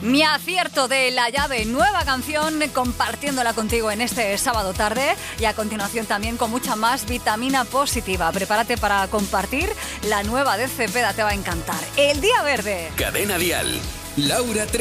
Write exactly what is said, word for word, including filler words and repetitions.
Mi acierto de la llave, nueva canción, compartiéndola contigo en este sábado tarde y a continuación también con mucha más vitamina positiva. Prepárate para compartir la nueva de Cepeda, te va a encantar. El Día Verde. Cadena Dial, Laura Tri.